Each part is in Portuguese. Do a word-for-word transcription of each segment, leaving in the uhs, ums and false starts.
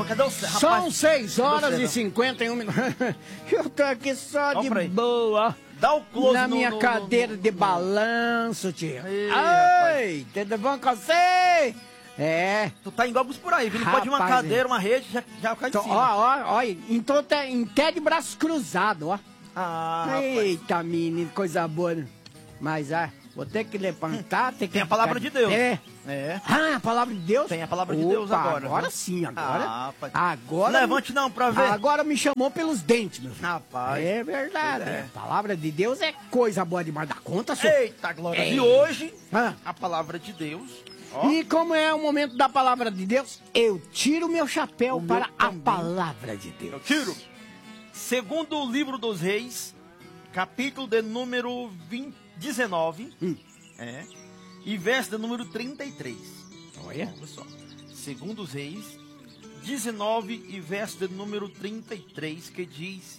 Não, cadê o rapaz? São seis horas e cinquenta e um minutos. Eu tô aqui só de boa. Dá o close na no, minha no, cadeira no, no, de no... balanço, tio. Ei, Ei, tudo bom com você? É. Tu tá em golpes por aí, viu? Não Rapaz, pode uma cadeira, uma rede, já, já cai de tô, cima. Ó, ó, ó, então tá em pé de braços cruzados, ó. Ah, eita, rapaz. Menino, coisa boa. Né? Mas, ah, vou ter que levantar, ter que... Tem a palavra de Deus. É. É. Ah, a palavra de Deus? Tem a palavra de Opa, Deus agora. Agora viu? sim, agora. Ah, rapaz. Agora. Não levante não pra ver. Agora me chamou pelos dentes, meu filho. Rapaz. É verdade. É. A palavra de Deus é coisa boa demais da conta, senhor. Eita, glória. É. E hoje, ah. a palavra de Deus. Ó. E como é o momento da palavra de Deus, eu tiro meu chapéu o para meu a também. palavra de Deus. Eu tiro. Segundo o livro dos Reis, capítulo de número vinte, dezenove, hum. é, e verso de número trinta e três. Olha. Olha só. Segundo os Reis, dezenove e verso de número trinta e três, que diz: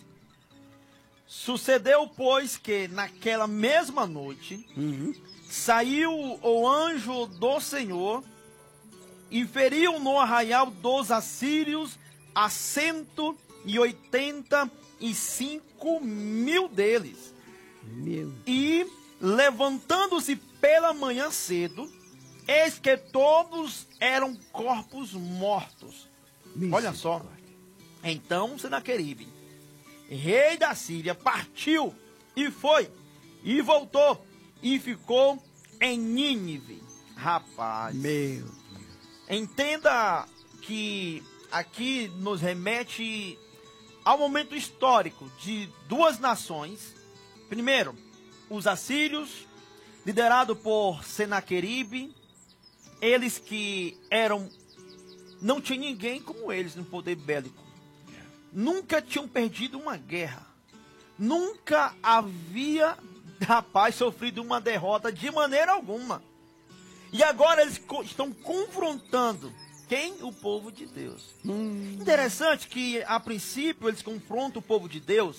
Sucedeu, pois, que naquela mesma noite, uhum. saiu o anjo do Senhor e feriu no arraial dos assírios a cento e oitenta e cinco mil deles. Meu. E, levantando-se pela manhã cedo, eis que todos eram corpos mortos. Olha só. Então Senaqueribe, rei da Síria, partiu e foi, e voltou, e ficou em Nínive. Rapaz. Meu. Entenda que aqui nos remete ao momento histórico de duas nações. Primeiro, os assírios, liderado por Senaqueribe, eles que eram, não tinha ninguém como eles no poder bélico. Nunca tinham perdido uma guerra. Nunca havia, rapaz, sofrido uma derrota de maneira alguma. E agora eles co- estão confrontando quem? O povo de Deus. Hum. Interessante que, a princípio, eles confrontam o povo de Deus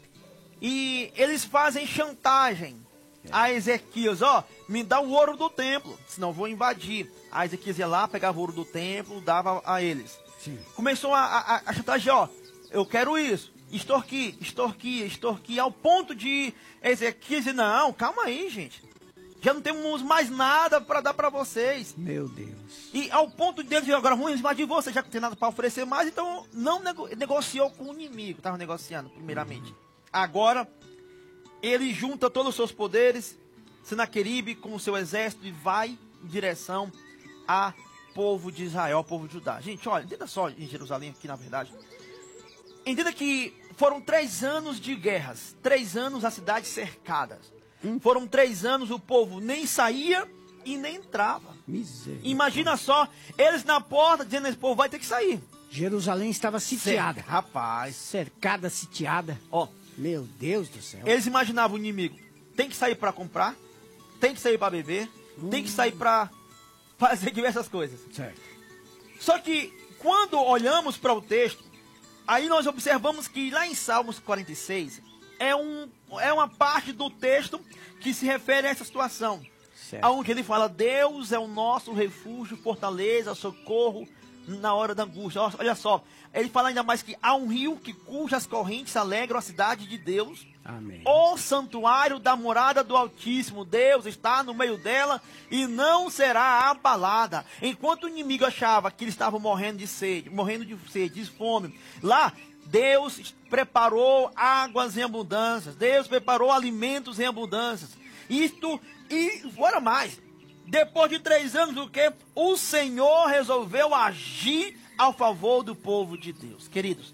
e eles fazem chantagem é. a Ezequias. Ó, me dá o ouro do templo, senão vou invadir. A Ezequias ia lá, pegava o ouro do templo, dava a eles. Sim. Começou a, a, a chantagem, ó, eu quero isso. Extorquir, extorquir, extorquir, ao ponto de Ezequias dizer, não, calma aí, gente. Já não temos mais nada para dar para vocês. Meu Deus. E ao ponto de Deus, agora vamos invadir você, já que não tem nada para oferecer mais, então não nego negociou com o inimigo, estava negociando primeiramente. Uhum. Agora, ele junta todos os seus poderes, Senaqueribe com o seu exército e vai em direção ao povo de Israel, ao povo de Judá. Gente, olha, entenda só em Jerusalém aqui na verdade. Entenda que foram três anos de guerras, três anos as cidades cercadas. Hum? Foram três anos o povo nem saía e nem entrava. Imagina só, eles na porta dizendo esse povo vai ter que sair. Jerusalém estava sitiada. Cer rapaz. Cercada, sitiada. Ó, meu Deus do céu. Eles imaginavam o inimigo. Tem que sair para comprar, tem que sair para beber, hum. tem que sair para fazer diversas coisas. Certo. Só que quando olhamos para o texto, aí nós observamos que lá em Salmos quarenta e seis é, um, é uma parte do texto que se refere a essa situação. Certo. Onde ele fala, Deus é o nosso refúgio, fortaleza, socorro na hora da angústia. Olha só, ele fala ainda mais que há um rio que cujas correntes alegram a cidade de Deus. Amém. O santuário da morada do Altíssimo. Deus está no meio dela e não será abalada. Enquanto o inimigo achava que eles estavam morrendo de sede, morrendo de sede, de fome, lá Deus preparou águas em abundância. Deus preparou alimentos em abundância. Isto e fora mais. Depois de três anos, o que? O Senhor resolveu agir ao favor do povo de Deus. Queridos,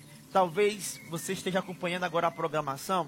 talvez você esteja acompanhando agora a programação.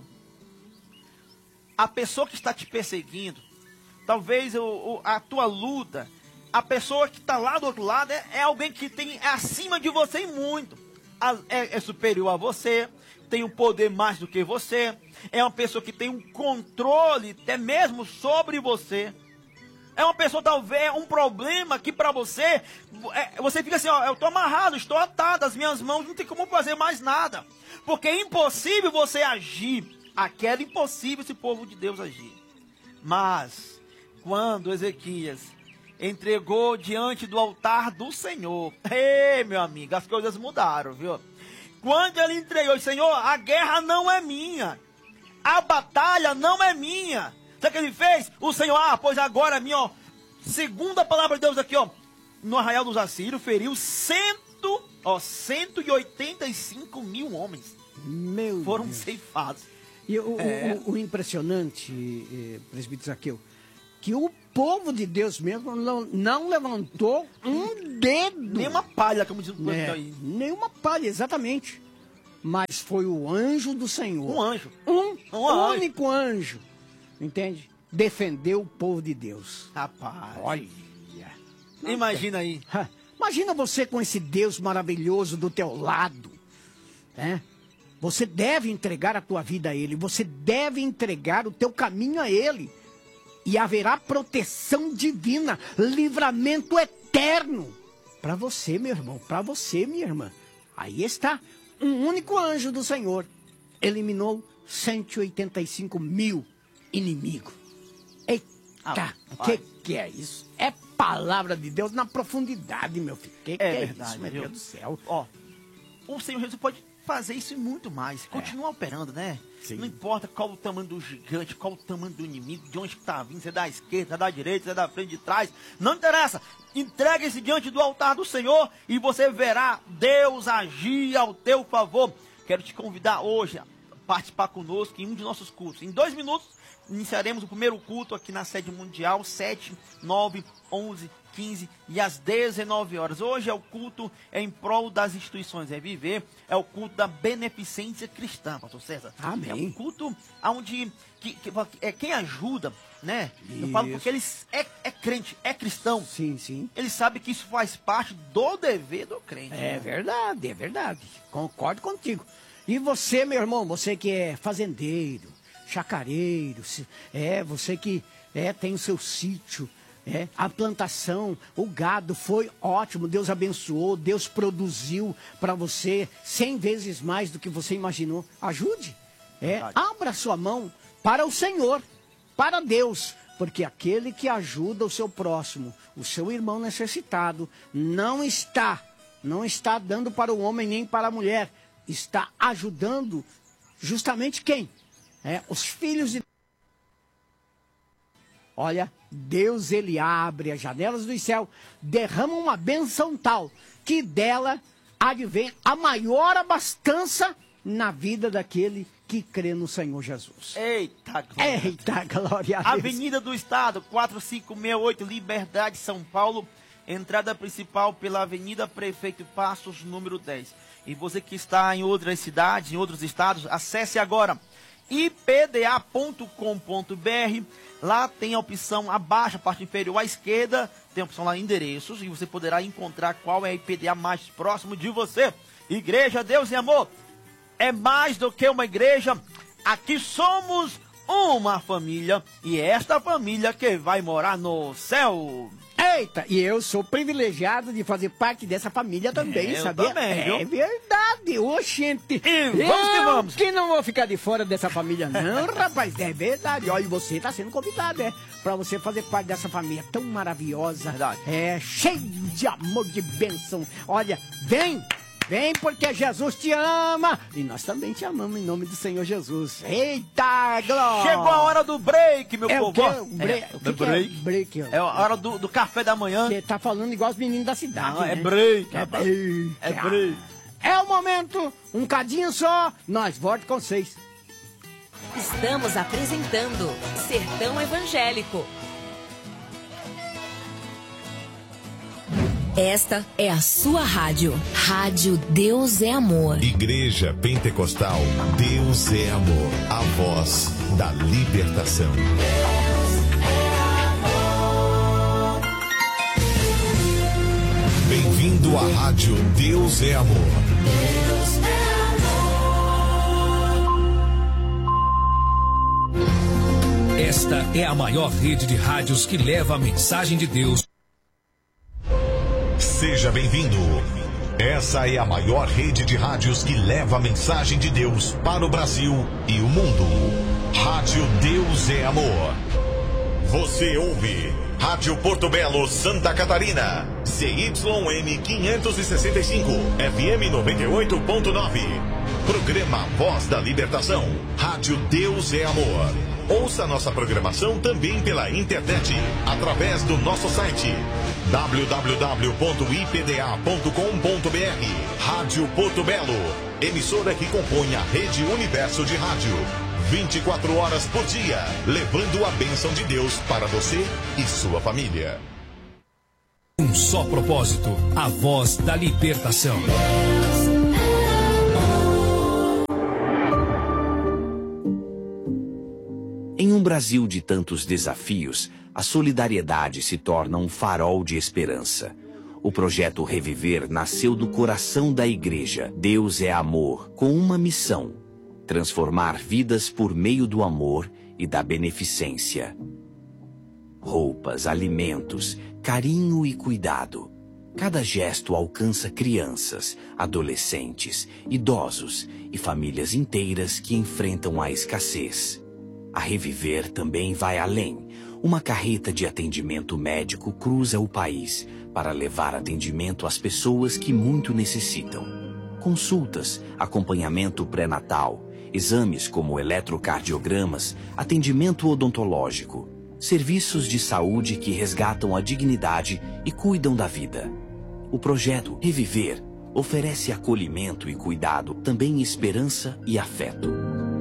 A pessoa que está te perseguindo, talvez o, o, a tua luta, a pessoa que está lá do outro lado é, é alguém que tem é acima de você em muito. É, é superior a você, tem um poder mais do que você, é uma pessoa que tem um controle até mesmo sobre você. É uma pessoa, talvez, um problema que para você, é, você fica assim, ó, eu estou amarrado, estou atado, as minhas mãos, não tem como fazer mais nada. Porque é impossível você agir, aquela impossível esse povo de Deus agir. Mas, quando Ezequias, entregou diante do altar do Senhor. Ei, meu amigo, as coisas mudaram, viu? Quando ele entregou, Senhor, a guerra não é minha, a batalha não é minha. Sabe o que ele fez? O Senhor, ah, pois agora é minha, ó. Segundo a palavra de Deus aqui, ó, no arraial dos assírios, feriu cento, ó, cento e oitenta e cinco mil homens. Meu Foram Deus. ceifados. E o, é. o, o impressionante, eh, presbítero Zaqueu, que o povo de Deus mesmo não, não levantou um dedo. Nenhuma palha, como diz o é, aí. Nenhuma palha, exatamente. Mas foi o anjo do Senhor. Um anjo. Um, um anjo. único anjo. Entende? Defendeu o povo de Deus. Rapaz. Olha. Imagina aí. Imagina você com esse Deus maravilhoso do teu lado. Né? Você deve entregar a tua vida a Ele. Você deve entregar o teu caminho a Ele. E haverá proteção divina, livramento eterno. Para você, meu irmão, para você, minha irmã. Aí está, um único anjo do Senhor eliminou cento e oitenta e cinco mil inimigos. Eita, ah, o que, que é isso? É palavra de Deus na profundidade, meu filho. Que, é que é verdade, isso, meu viu? Deus do céu. Ó, o Senhor Jesus pode fazer isso e muito mais. Continua é. operando, né? Sim. Não importa qual o tamanho do gigante, qual o tamanho do inimigo, de onde está vindo, se é da esquerda, se é da direita, se é da frente, de trás. Não interessa. Entregue-se diante do altar do Senhor e você verá Deus agir ao teu favor. Quero te convidar hoje a participar conosco em um de nossos cultos. Em dois minutos, iniciaremos o primeiro culto aqui na sede mundial, sete, nove, onze, quinze e às dezenove horas. Hoje é o culto em prol das instituições é viver, é o culto da beneficência cristã, pastor César. Amém. É um culto onde que, que, é quem ajuda, né? Isso. Eu falo porque ele é, é crente, é cristão. Sim, sim. Ele sabe que isso faz parte do dever do crente. É né? verdade, é verdade. Concordo contigo. E você, meu irmão, você que é fazendeiro, chacareiro, é, você que é, tem o seu sítio, é, a plantação, o gado foi ótimo, Deus abençoou, Deus produziu para você cem vezes mais do que você imaginou. Ajude, é, abra sua mão para o Senhor, para Deus, porque aquele que ajuda o seu próximo, o seu irmão necessitado, não está, não está dando para o homem nem para a mulher, está ajudando justamente quem? É, os filhos de... Olha, Deus, ele abre as janelas do céu, derrama uma benção tal, que dela advém a maior abastança na vida daquele que crê no Senhor Jesus. Eita, glória. Eita, glória a Deus. Avenida do Estado, quatro cinco seis oito, Liberdade, São Paulo. Entrada principal pela Avenida Prefeito Passos, número dez. E você que está em outras cidades, em outros estados, acesse agora i p d a ponto com ponto b r. Lá tem a opção abaixo, a parte inferior à esquerda, tem a opção lá endereços e você poderá encontrar qual é a I P D A mais próximo de você. Igreja Deus e Amor é mais do que uma igreja. Aqui somos uma família e é esta família que vai morar no céu. Eita, e eu sou privilegiado de fazer parte dessa família também, é, sabia? Eu também, viu? É verdade, ô gente. E vamos que vamos. Que não vou ficar de fora dessa família não, rapaz, é verdade. Olha, você está sendo convidado, é, para você fazer parte dessa família tão maravilhosa. Verdade. É, cheio de amor, de bênção. Olha, vem. Vem porque Jesus te ama e nós também te amamos em nome do Senhor Jesus. Eita, glória! Chegou a hora do break, meu é povo. O quê? O break, é, o que break. Que é, break é a hora do, do café da manhã. Você tá falando igual os meninos da cidade. Não, né? é break. É break. É break. É o momento, um cadinho só, nós voltamos com vocês. Estamos apresentando Sertão Evangélico. Esta é a sua rádio. Rádio Deus é Amor. Igreja Pentecostal Deus é Amor. A voz da libertação. Deus é amor. Bem-vindo à rádio Deus é Amor. Deus é amor. Esta é a maior rede de rádios que leva a mensagem de Deus. Seja bem-vindo. Essa é a maior rede de rádios que leva a mensagem de Deus para o Brasil e o mundo. Rádio Deus é Amor. Você ouve Rádio Porto Belo, Santa Catarina. C Y M quinhentos e sessenta e cinco, F M noventa e oito ponto nove. Programa Voz da Libertação. Rádio Deus é Amor. Ouça nossa programação também pela internet, através do nosso site w w w ponto i p d a ponto com ponto b r. Rádio Porto Belo, emissora que compõe a Rede Universo de Rádio. vinte e quatro horas por dia, levando a bênção de Deus para você e sua família. Um só propósito, a voz da libertação. Em um Brasil de tantos desafios, a solidariedade se torna um farol de esperança. O projeto Reviver nasceu do coração da igreja Deus é Amor, com uma missão: transformar vidas por meio do amor e da beneficência. Roupas, alimentos, carinho e cuidado. Cada gesto alcança crianças, adolescentes, idosos e famílias inteiras que enfrentam a escassez. A Reviver também vai além. Uma carreta de atendimento médico cruza o país para levar atendimento às pessoas que muito necessitam. Consultas, acompanhamento pré-natal, exames como eletrocardiogramas, atendimento odontológico, serviços de saúde que resgatam a dignidade e cuidam da vida. O projeto Reviver oferece acolhimento e cuidado, também esperança e afeto.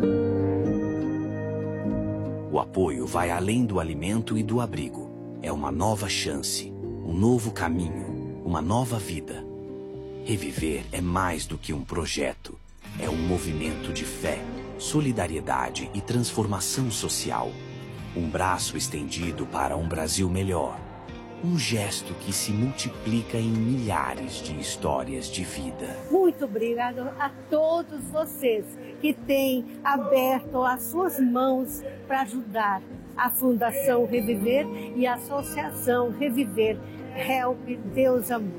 O apoio vai além do alimento e do abrigo. É uma nova chance, um novo caminho, uma nova vida. Reviver é mais do que um projeto. É um movimento de fé, solidariedade e transformação social. Um braço estendido para um Brasil melhor. Um gesto que se multiplica em milhares de histórias de vida. Muito obrigado a todos vocês que têm aberto as suas mãos para ajudar a Fundação Reviver e a Associação Reviver. Help Deus Amor.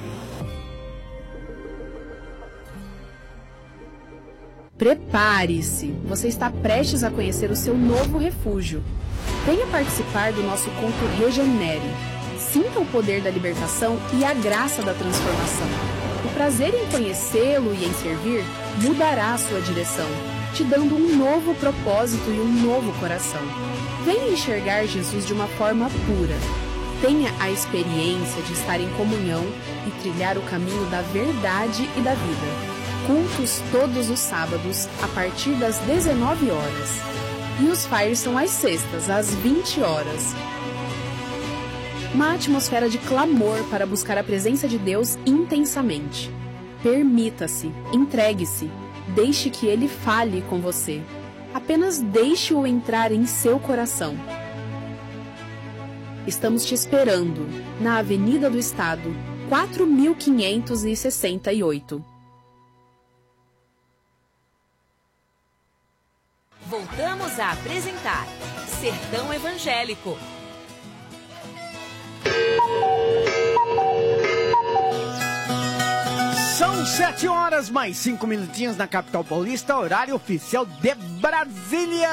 Prepare-se! Você está prestes a conhecer o seu novo refúgio. Venha participar do nosso culto Regenere. Sinta o poder da libertação e a graça da transformação. O prazer em conhecê-lo e em servir mudará a sua direção, te dando um novo propósito e um novo coração. Venha enxergar Jesus de uma forma pura. Tenha a experiência de estar em comunhão e trilhar o caminho da verdade e da vida. Cultos todos os sábados, a partir das dezenove horas. E os fires são às sextas, às vinte horas. Uma atmosfera de clamor para buscar a presença de Deus intensamente. Permita-se, entregue-se, deixe que Ele fale com você. Apenas deixe-o entrar em seu coração. Estamos te esperando, na Avenida do Estado, quatro mil quinhentos e sessenta e oito. Voltamos a apresentar Sertão Evangélico. São sete horas mais cinco minutinhos na capital paulista, horário oficial de Brasília.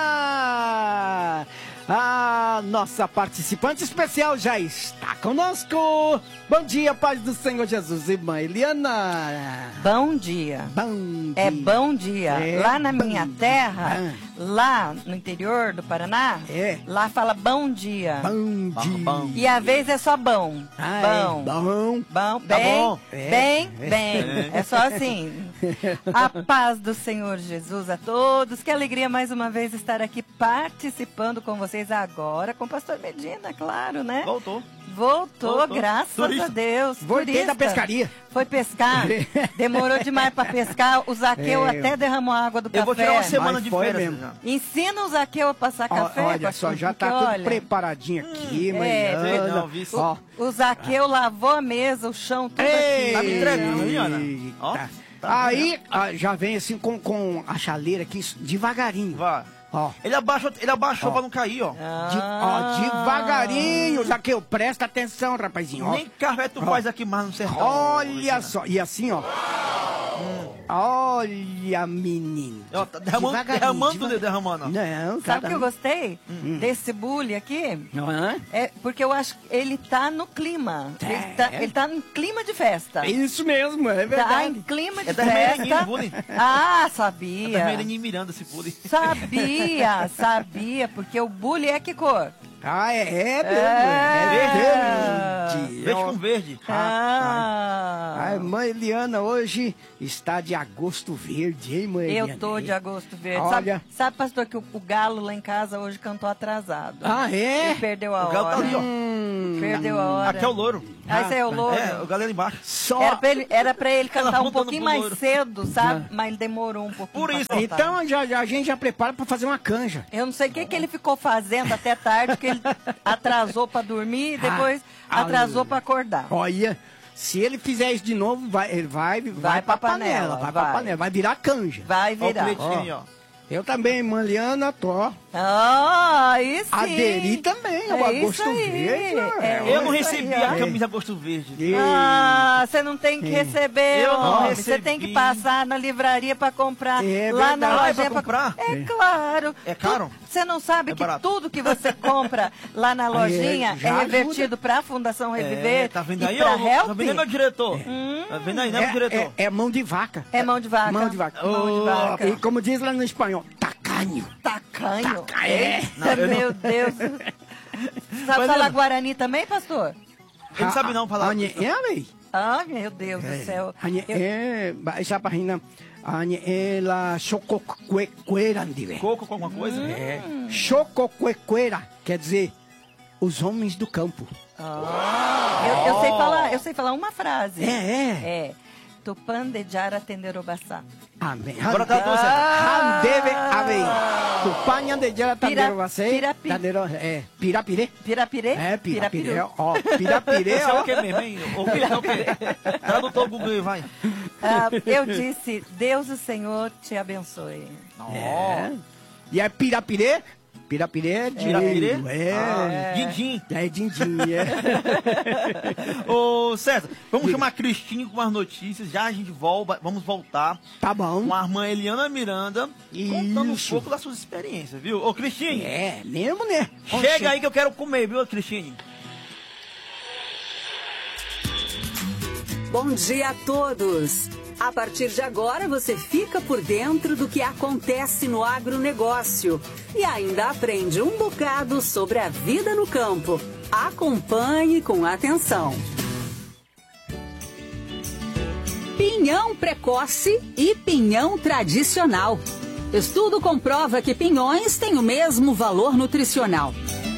A nossa participante especial já está conosco. Bom dia, paz do Senhor Jesus, irmã Eliana. Bom dia. Bom dia. É bom dia. É lá na bom minha dia. terra, lá no interior do Paraná, é. lá fala bom dia. Bom dia. Bom. E às vezes é só bom. Ah, bom. É. Bom. Bom, Tá bem, bom. É. bem, É. bem. É só assim. A paz do Senhor Jesus a todos. Que alegria mais uma vez estar aqui participando com vocês agora, com o pastor Medina, claro, né? Voltou. Voltou, Voltou. graças Turista. a Deus. Voltei Turista. da pescaria. Foi pescar. Demorou demais para pescar. O Zaqueu É. até derramou a água do Eu café. vou tirar uma semana Mas de foi férias. mesmo. já. Ensina o Zaqueu a passar Ó, café. olha só, pastor, já porque, tá tudo olha, preparadinho aqui, Hum, mãe. é, sei não, vi isso. Ó. O Zaqueu lavou a mesa, o chão, tudo Ei, Tá aqui. me entregando, Eliana. Ó, Eita. tá Aí ah, já vem assim com, com a chaleira aqui, devagarinho. Vai. Ó. Ele abaixou, ele abaixou Ó. pra não cair, ó. De- Ah. ó, devagarinho, Zaqueu, presta atenção, rapazinho. Ó. Nem café tu Ó. faz aqui mais no sertão. Olha Eliana. só, e assim, ó. Hum. Olha, menino. Ó, tá derramando, Devagarinho, derramando, devagar- derramando. ó. Não, Sabe o tá- que eu gostei Hum. desse bully aqui? Não é? É porque eu acho que ele tá no clima. É. Ele, tá, ele tá em clima de festa. É isso mesmo, é Tá em verdade. clima de É da Merengue, festa. bullying. Ah, É da sabia. Merengue Miranda esse bullying. Sabia, sabia, porque o bully é que cor? Ah, é, é mesmo. É. É verde. Verde Ó, com verde. Ah, A irmã Eliana hoje está de agosto verde, hein, mãe Eliana? eu tô de agosto verde. Olha. Sabe, sabe, pastor, que o, o galo lá em casa hoje cantou atrasado. Ah, é? Ele perdeu a O galo tá hora. ali, ó. Hum, Perdeu a hora. Aqui é o louro. Ah, esse é o louro. É, o galera embaixo. Só... Era pra ele, era pra ele Ela cantar um apontando pouquinho pro mais louro. cedo, sabe? Mas ele demorou um pouquinho. Por pra isso. cantar. Então já, já- a gente já prepara para fazer uma canja. Eu não sei o que, que ele ficou fazendo até tarde, que ele atrasou pra dormir e depois Ah, atrasou ah, pra acordar. Olha, se ele fizer isso de novo, vai, ele vai, vai, pra pra panela, panela, vai pra vai. panela, vai virar canja. Vai Ó o virar. bilhetinho aí, ó. Eu também, Mariana, tô. Ah, aí sim. Aderi também ao É isso agosto aí. verde. É Eu não isso recebi aí, a ó. camisa gosto verde. E- Ah, você não tem que É. receber, Eu não homem. Você recebi. tem que passar na livraria pra comprar. É lá na verdade. Ah, é lojinha pra comprar? É claro. É caro? Tu- Você não sabe É que barato. tudo que você compra lá na lojinha é, já revertido pra Fundação Reviver. É, tá vendo e aí, pra ó? Help. Tá vendo aí, meu diretor? Tá vendo aí, né, meu É, diretor? é- é mão de vaca. É mão de vaca. Mão de vaca. Mão de Oh, vaca. E como diz lá no espanhol, tacanho. Tacanho. É. Não, eu não- Meu Deus. Sabe Mas falar eu- Guarani também, pastor? Ele não sabe não falar. Anye, é, véi. Ah, meu Deus do céu. Anye, Eu- é, essa página, anye, ela chococuequerandi, véi. Coco com alguma coisa? É. Chococuequera, quer dizer, os homens do campo. Eu, eu sei falar, eu sei falar uma frase. É, é. É. Tupan de Jara Tenderobaçá. Amém. Agora tá tudo certo. Handeve, amém. Tupanha de Jara Pira- Tandero você. pirapi- Tandero, é, pirapirê. Pirapirê? É, pirapirê, Pirapiru. ó. Pirapirê, Esse é ó. o que mesmo, hein? O filho é o quê? Tradutor Google aí, vai. Ah, eu disse, Deus o Senhor te abençoe. É. E é pirapirê? Pirapirê é Pirapirê? dinheiro, é. Ah, Dindim. É din-din, é. Ô, César, vamos chamar a Cristina com as notícias. Já a gente volta, vamos voltar Tá bom. com a irmã Eliana Miranda contando um Isso. pouco das suas experiências, viu? Ô, Cristine, É, mesmo, né? chega aí que eu quero comer, viu, Cristine? Bom dia a todos! A partir de agora você fica por dentro do que acontece no agronegócio e ainda aprende um bocado sobre a vida no campo. Acompanhe com atenção. Pinhão precoce e pinhão tradicional. Estudo comprova que pinhões têm o mesmo valor nutricional.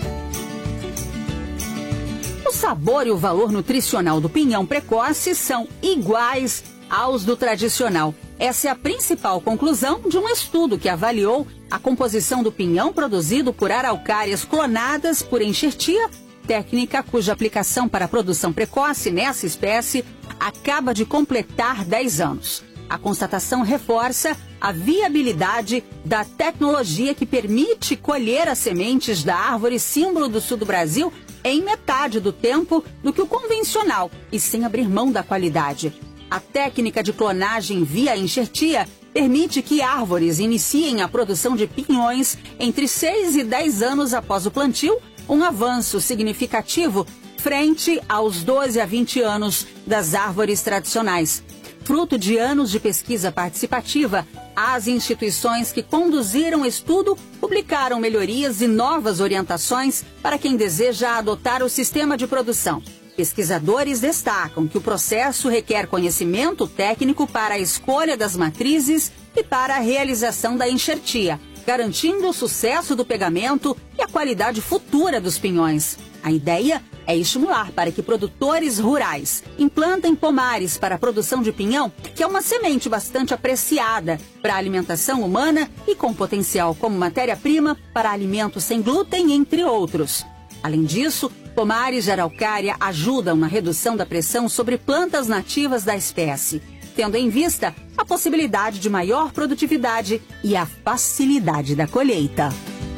O sabor e o valor nutricional do pinhão precoce são iguais aos do tradicional. Essa é a principal conclusão de um estudo que avaliou a composição do pinhão produzido por araucárias clonadas por enxertia, técnica cuja aplicação para a produção precoce nessa espécie acaba de completar dez anos. A constatação reforça a viabilidade da tecnologia que permite colher as sementes da árvore símbolo do sul do Brasil em metade do tempo do que o convencional e sem abrir mão da qualidade. A técnica de clonagem via enxertia permite que árvores iniciem a produção de pinhões entre seis e dez anos após o plantio, um avanço significativo frente aos doze a vinte anos das árvores tradicionais. Fruto de anos de pesquisa participativa, as instituições que conduziram o estudo publicaram melhorias e novas orientações para quem deseja adotar o sistema de produção. Pesquisadores destacam que o processo requer conhecimento técnico para a escolha das matrizes e para a realização da enxertia, garantindo o sucesso do pegamento e a qualidade futura dos pinhões. A ideia é estimular para que produtores rurais implantem pomares para a produção de pinhão, que é uma semente bastante apreciada para a alimentação humana e com potencial como matéria-prima para alimentos sem glúten, entre outros. Além disso, pomares de araucária ajudam na redução da pressão sobre plantas nativas da espécie, tendo em vista a possibilidade de maior produtividade e a facilidade da colheita.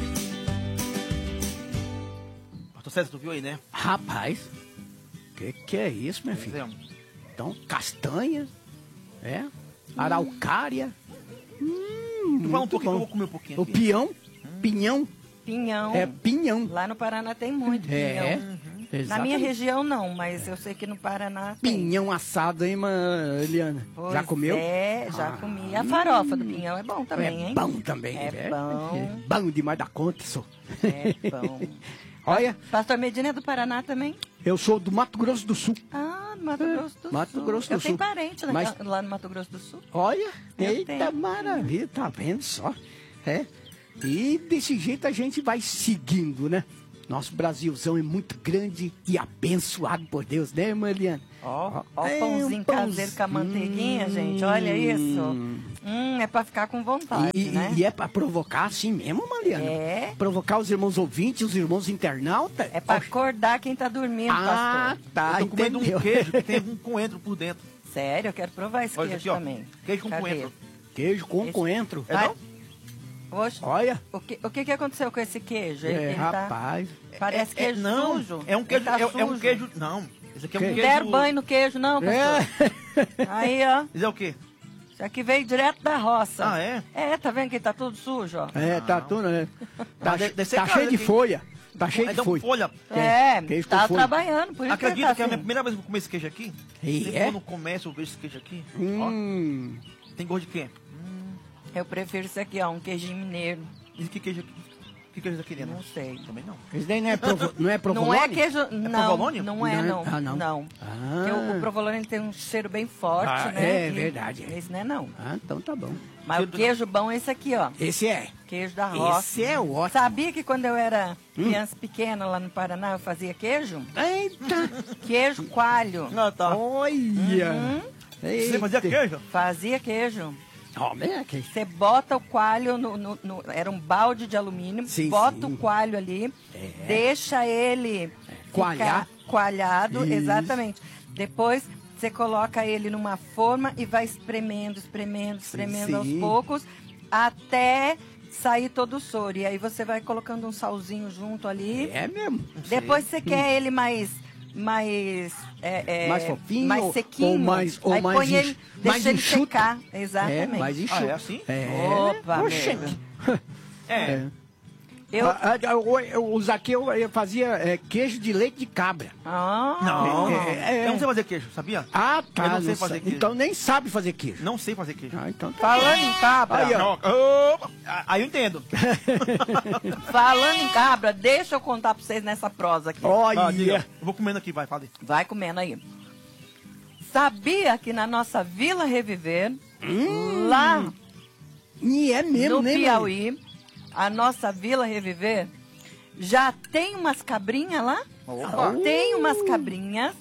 Pastor César, tu viu aí, né? Rapaz, que que é isso, meu filho? Então, castanha, é? araucária. Hum, Tu fala um pouquinho muito que eu bom. vou comer um pouquinho O aqui. pinhão, pinhão, Pinhão. é pinhão. Lá no Paraná tem muito É, pinhão. Na exatamente. minha região não, mas eu sei que no Paraná tem. Pinhão assado, hein, ma- Eliana? Pois Já comeu? É, já Ah, comi. A farofa do pinhão é bom também, é hein? bom também. É bom. É bom demais da conta, só. É bom. Olha, Pastor Medina é do Paraná também? eu sou do Mato Grosso do Sul. Ah, do Mato Grosso do Mato Sul. Grosso do eu tenho Sul. parente lá, Mas- lá no Mato Grosso do Sul. Olha, Eu eita tenho. maravilha, tá vendo só? É. E desse jeito a gente vai seguindo, né? Nosso Brasilzão é muito grande e abençoado por Deus, né, irmã Eliana? Ó, ó É o pãozinho um caseiro com a manteiguinha, gente. Olha isso. Hum, é pra ficar com vontade, E, né? e é pra provocar assim mesmo, Mariana? É. Provocar os irmãos ouvintes, os irmãos internautas? É pra acordar quem tá dormindo, Ah, pastor. tá, Eu tô comendo entendeu. um queijo que tem um coentro por dentro. Sério, eu quero provar esse Olha queijo aqui, ó. também. Queijo com Cadê? coentro. Queijo com Esse- coentro. É Vai- não? Oxe, Olha, o que, o que que aconteceu com esse queijo? Ele, é, ele tá- rapaz. Parece É- queijo é, não, sujo. É um queijo. Ele tá é, é um sujo. queijo. Não. Esse aqui é um Que- queijo. Der banho no queijo, não, pastor. É. Aí, ó. Isso é o quê? Isso aqui veio direto da roça. Ah, é? É, tá vendo que tá tudo sujo, ó. É, tá tudo, né? Tá, Ah, deve- deve ser tá caro cheio de aqui. folha. Tá cheio de Então, folha. folha. É, queijo com tá folha. trabalhando, por isso Acredita que, tá que é a minha assim. primeira vez que eu vou comer esse queijo aqui? E Sempre é? vou no comércio eu vejo esse queijo aqui. Hum. Ó, tem gosto de quê? Eu prefiro isso aqui, ó, um queijinho mineiro. E que queijo aqui? Que queijo é aquele, né? Não sei. Também não. Esse daí não é, provo, não é provolone? Não é queijo, não, provolone? não é, Não não. é? Ah, não. Não. Ah. Porque o, o provolone ele tem um cheiro bem forte, Ah, né? é E verdade. Esse não é, não. Ah, então tá bom. Mas o queijo bom é esse aqui, ó. Esse é. Queijo da roça. Esse é o ótimo. Sabia que quando eu era criança pequena lá no Paraná, eu fazia queijo? Eita. Queijo coalho. Ah, tá. Olha. Uhum. Você fazia queijo? Fazia queijo. Ó, é que... Você bota o coalho no, no- no- era um balde de alumínio, Sim, bota sim. o coalho ali, deixa ele Coalhar. ficar coalhado, Isso. exatamente. Depois você coloca ele numa forma e vai espremendo, espremendo, espremendo aos sim. poucos, até sair todo o soro. E aí você vai colocando um salzinho junto ali. É mesmo. Depois você quer ele mais mais é, é, Mais fofinho mais ou- sequinho. ou mais- ou aí mais põe ele, enxu- deixa mais ele enxuto. secar. É, Exatamente. mais enxuto. Ah, é assim? É. Opa, Oxe. amigo. É. Eu... Ah, ah, eu, eu, os aqui eu, eu fazia é, queijo de leite de cabra. Ah, Não. É, é. Eu não sei fazer queijo, sabia? Ah, tá. Eu não sei não fazer sa- queijo. Então nem sabe fazer queijo. Não sei fazer queijo. Ah, então tá. falando em cabra, Aí, ó. Não. Opa. Ah, Aí eu entendo. falando em cabra, deixa eu contar pra vocês nessa prosa aqui. Olha. Ah, diga. Eu vou comendo aqui, vai, fala aí. Vai comendo aí. Sabia que na nossa Vila Reviver, lá E é mesmo, no né, Piauí, a nossa Vila Reviver, já tem umas cabrinhas lá? Opa. Tem umas cabrinhas.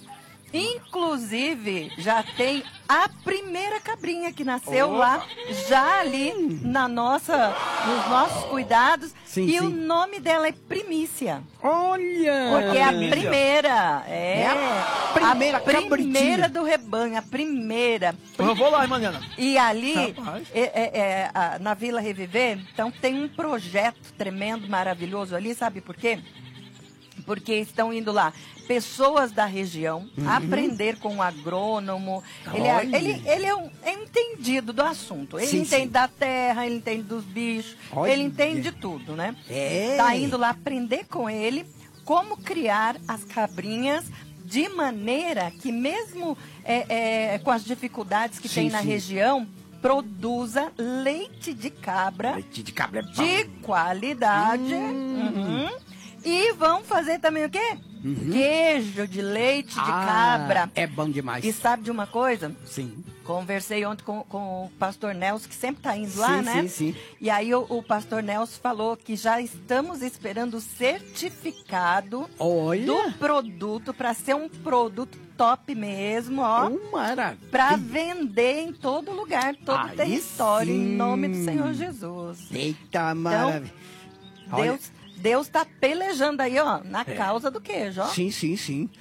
Inclusive, já tem a primeira cabrinha que nasceu Opa. lá, já ali na nossa, nos nossos cuidados. Sim, e sim. o nome dela é Primícia. Olha. Porque é a Primícia. primeira. É, É a primeira a primeira cabritinha. do rebanho, a primeira. Eu vou lá, Mariana. E ali, Rapaz. é, é, é, a- na Vila Reviver, então tem um projeto tremendo, maravilhoso ali, sabe por quê? Porque estão indo lá pessoas da região aprender com o agrônomo. Ele é, Olha. ele, ele é, um, é entendido do assunto. Ele Sim, entende sim. da terra, ele entende dos bichos, Olha. ele entende de tudo, né? É. Tá indo lá aprender com ele como criar as cabrinhas de maneira que mesmo é, é, com as dificuldades que Sim, tem na sim. região, produza leite de cabra Leite de cabra é bom. de qualidade. Hum. Uhum. E vão fazer também o quê? Queijo de leite de Ah, cabra. É bom demais. E sabe de uma coisa? Sim. Conversei ontem com, com o pastor Nelson, que sempre está indo lá, Sim, né? sim, sim. E aí o, o pastor Nelson falou que já estamos esperando o certificado Olha. do produto para ser um produto top mesmo, ó. Oh, maravilha. Para vender em todo lugar, todo Aí território, sim. em nome do Senhor Jesus. Eita, maravilha. Olha. Deus, Deus tá pelejando aí, ó, na É. causa do queijo, ó. Sim, sim, sim.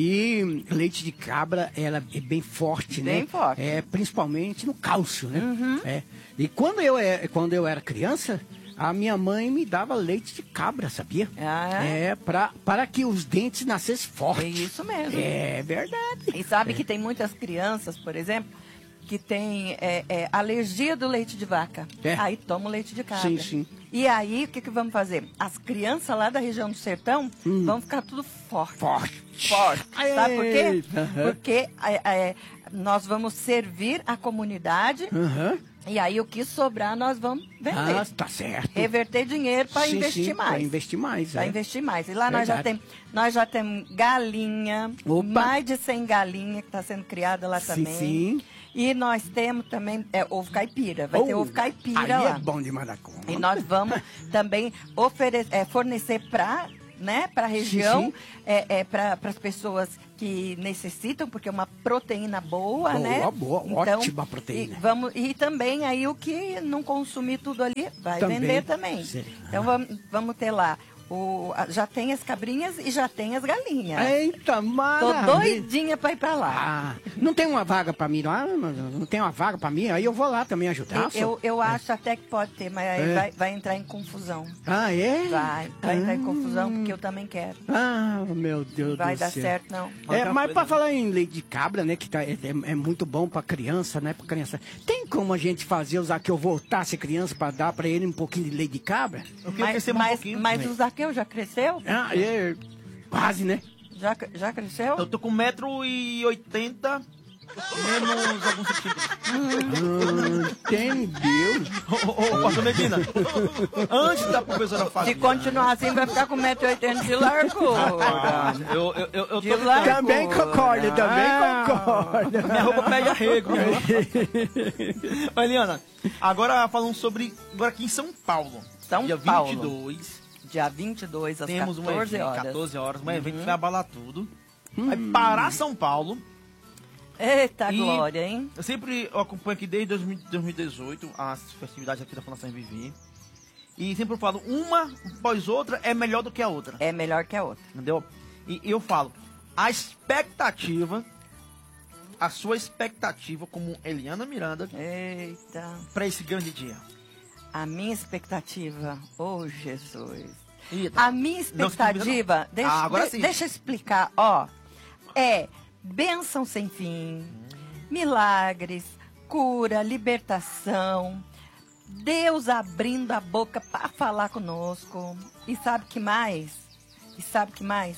E leite de cabra, ela é bem forte, né? Bem forte. É, principalmente no cálcio, né? Uhum. É. E quando eu, é, quando eu era criança, a minha mãe me dava leite de cabra, sabia? Ah, é? É, pra, para que os dentes nascessem fortes. É isso mesmo. É verdade. E sabe que tem muitas crianças, por exemplo, que tem é, é, alergia do leite de vaca. É. Aí toma o leite de cabra. Sim, sim. E aí, o que, que vamos fazer? As crianças lá da região do sertão hum. vão ficar tudo forte. Forte. Forte. Sabe por quê? Uhum. Porque é, é, nós vamos servir a comunidade Uhum. e aí o que sobrar nós vamos vender. Ah, tá certo. Reverter dinheiro para investir sim, mais. Para investir mais. Para é. investir mais. E lá nós já, tem, nós já temos galinha, Opa. mais de cem galinhas que está sendo criada lá Sim, também. sim. E nós temos também é, ovo caipira. Vai oh, ter ovo caipira aí lá. é bom demais da conta. E nós vamos também ofere- é, fornecer para né, a região, sim, sim. é, é, para as pessoas que necessitam, porque é uma proteína boa, boa né? Boa, então, ótima proteína. E, vamos, e também aí o que não consumir tudo ali vai também. vender também. Sim. Então vamos, vamos ter lá. O, a, já tem as cabrinhas e já tem as galinhas. Eita, Tô maravilha. doidinha para ir para lá. Ah, não tem uma vaga para mim lá? Não tem uma vaga para mim? Aí eu vou lá também ajudar. Eu, eu, eu acho é. até que pode ter, mas aí é. vai, vai entrar em confusão. Ah, é? Vai, vai ah. entrar em confusão porque eu também quero. Ah, meu Deus vai do céu. Vai dar certo, não. É, mas para falar em leite de cabra, né, que tá, é, é muito bom para criança, né, para criança. Tem como a gente fazer, o Zaqueu voltar a ser criança para dar para ele um pouquinho de leite de cabra? Eu mas um mas, mas o Zaqueu já cresceu? Ah, é, quase, né? Já, já cresceu? Eu tô com um metro e oitenta, menos alguns centímetros. Ah, entendeu? Ô, ô, pastor Medina, antes da professora falar. Se continuar assim, vai ficar com um metro e oitenta de largura. Ah, eu, eu, eu, eu de tô largura. Também concordo, também Ah. concordo. Minha roupa pede arrego. Mas, Eliana, agora falando sobre. Agora aqui em São Paulo. São dia Paulo. vinte e dois. Dia vinte e dois, às Temos um quatorze evento, horas. quatorze horas, um evento Uhum. que vai abalar tudo. Vai parar São Paulo. Eita E glória, hein? Eu sempre acompanho aqui desde dois mil e dezoito as festividades aqui da Fundação Reviver. E sempre eu falo, uma após outra é melhor do que a outra. É melhor que a outra. Entendeu? E eu falo, a expectativa, a sua expectativa como Eliana Miranda Eita. para esse grande dia. A minha expectativa, oh Jesus. Eita. A minha expectativa, deixa, ah, agora de, sim. deixa eu explicar, ó, é bênção sem fim, milagres, cura, libertação, Deus abrindo a boca para falar conosco. E sabe que mais? E sabe que mais?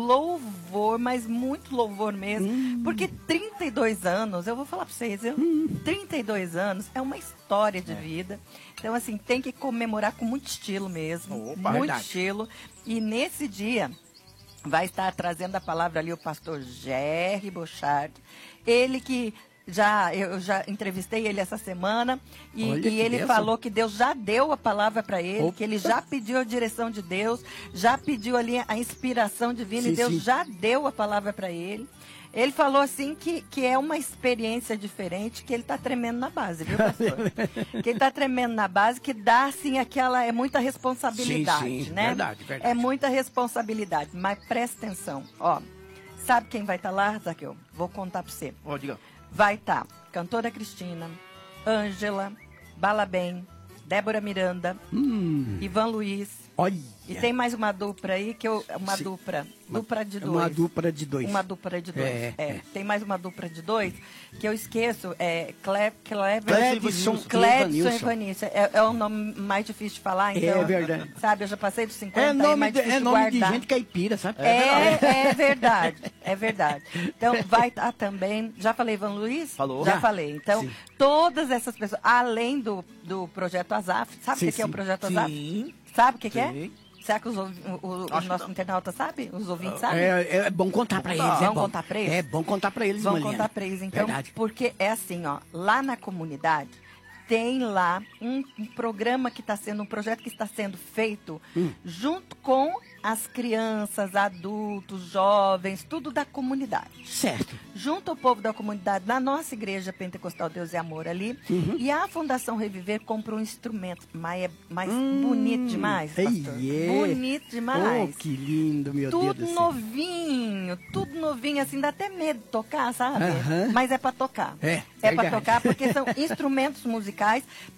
Louvor, mas muito louvor mesmo. Hum. Porque trinta e dois anos, eu vou falar para vocês, viu? Hum. trinta e dois anos é uma história de é. vida. Então, assim, tem que comemorar com muito estilo mesmo. Opa, muito verdade. estilo. E nesse dia vai estar trazendo a palavra ali o pastor Jerry Bochard. Ele que já, eu já entrevistei ele essa semana e, e ele benção. falou que Deus já deu a palavra para ele, Opa. que ele já pediu a direção de Deus, já pediu ali a inspiração divina sim, e Deus sim. já deu a palavra para ele. Ele falou assim que, que é uma experiência diferente, que ele está tremendo na base, viu, pastor? Que ele está tremendo na base, que dá, assim, aquela... É muita responsabilidade, sim, sim, né? Verdade, verdade. É muita responsabilidade, mas presta atenção. Ó, sabe quem vai estar tá lá, Zaqueu? Vou contar para você. Ó, diga. Vai estar tá, cantora Cristina, Ângela, Balabem, Débora Miranda, hum. Ivan Luiz. Olha. E tem mais uma dupla aí, que eu, uma Sim. dupla, dupla de dois. Uma dupla de dois. Uma dupla de dois, é. é. é. Tem mais uma dupla de dois, que eu esqueço, é Cle, Cle, Cledson Cledson Evanilson. É, é o nome mais difícil de falar, então. É verdade. Sabe, eu já passei dos cinquenta, é nome, é mais difícil é de nome guardar. de gente caipira, sabe? É, é verdade, é verdade. Então, vai estar também, já falei Ivan Luiz? Falou. Já, já. falei. Então, sim. todas essas pessoas, além do, do Projeto Azaf, sabe o que, que é o Projeto Azaf? Sim. Sabe o que, que sim. é? Será que os, o, os nossos internautas sabem? Os ouvintes sabem? É, é bom contar para eles. Vamos é bom. contar para eles? É bom contar para eles, Vamos Mariana. contar para eles, então. Verdade. Porque é assim, ó. Lá na comunidade, tem lá um, um programa que está sendo, um projeto que está sendo feito hum. junto com as crianças, adultos, jovens, tudo da comunidade. Certo. Junto ao povo da comunidade, na nossa igreja Pentecostal Deus e Amor ali. Uhum. E a Fundação Reviver comprou um instrumento. Mas é mais hum, bonito demais, pastor. Yeah. Bonito demais. Oh, que lindo, meu tudo Deus do céu. Tudo novinho, tudo novinho, assim, dá até medo de tocar, sabe? Uh-huh. Mas é para tocar. É, é para tocar porque são instrumentos musicais para